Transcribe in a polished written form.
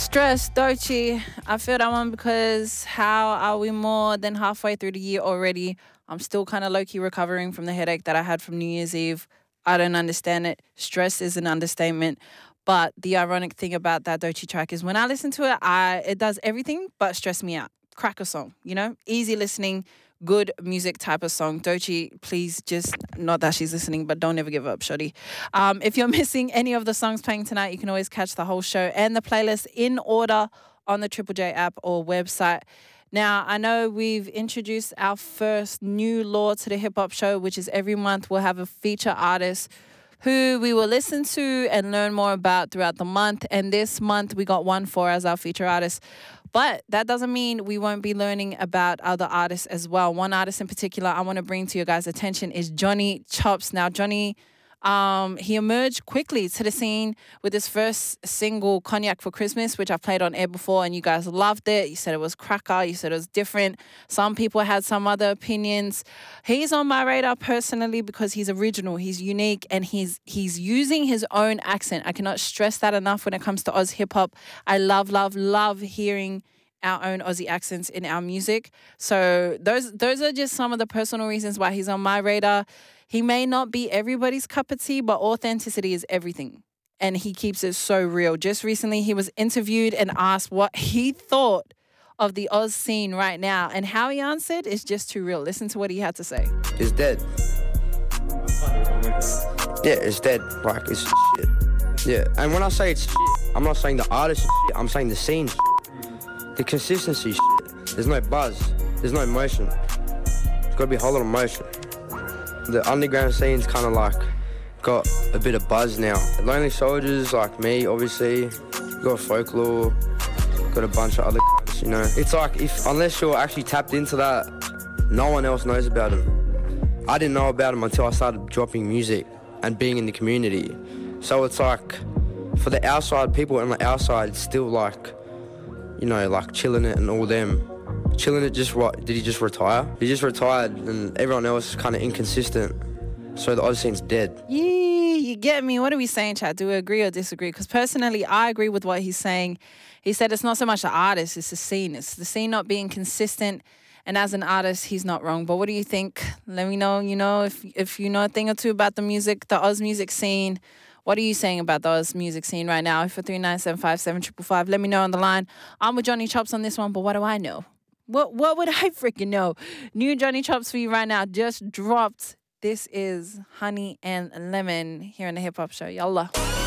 Stress, Dochi. I feel that one because how are we more than halfway through the year already? I'm still kind of low-key recovering from the headache that I had from New Year's Eve. I don't understand it. Stress is an understatement. But the ironic thing about that Dochi track is when I listen to it, it does everything but stress me out. Cracker song, you know? Easy listening, good music type of song. Dochi, please just, not that she's listening, but don't ever give up, shorty. If you're missing any of the songs playing tonight, you can always catch the whole show and the playlist in order on the Triple J app or website. Now, I know we've introduced our first new law to the Hip Hop Show, which is every month we'll have a feature artist who we will listen to and learn more about throughout the month. And this month we got 1-4 as our feature artist. But that doesn't mean we won't be learning about other artists as well. One artist in particular I want to bring to your guys' attention is Johnny Chops. Now, Johnny, he emerged quickly to the scene with his first single, Cognac for Christmas, which I've played on air before, and you guys loved it. You said it was cracker. You said it was different. Some people had some other opinions. He's on my radar personally because he's original, he's unique, and he's using his own accent. I cannot stress that enough when it comes to Oz hip-hop. I love hearing our own Aussie accents in our music. So those are just some of the personal reasons why he's on my radar. He may not be everybody's cup of tea, but authenticity is everything. And he keeps it so real. Just recently, he was interviewed and asked what he thought of the Oz scene right now. And how he answered is just too real. Listen to what he had to say. It's dead. Yeah, it's dead. Like, it's shit. Yeah, and when I say it's shit, I'm not saying the artist is shit. I'm saying the scene shit. The consistency shit. There's no buzz. There's no emotion. There's got to be a whole lot of emotion. The underground scene's kind of like got a bit of buzz now. Lonely Soldiers, like me, obviously, got Folklore, got a bunch of other guys, you know. It's like unless you're actually tapped into that, no one else knows about him. I didn't know about him until I started dropping music and being in the community. So it's like for the outside people on the outside, it's still like, you know, like Chilling It and all them. Chilling It just what? Did he just retire? He just retired and everyone else is kind of inconsistent. So the Oz scene's dead. Yeah, you get me. What are we saying, Chad? Do we agree or disagree? Because personally, I agree with what he's saying. He said it's not so much the artist, it's the scene. It's the scene not being consistent. And as an artist, he's not wrong. But what do you think? Let me know, you know, if you know a thing or two about the music, the Oz music scene. What are you saying about the Oz music scene right now? 043975755. Let me know on the line. I'm with Johnny Chops on this one, but what do I know? What would I freaking know? New Johnny Chops for you right now. Just dropped. This is Honey and Lemon here in the Hip Hop Show. Yallah.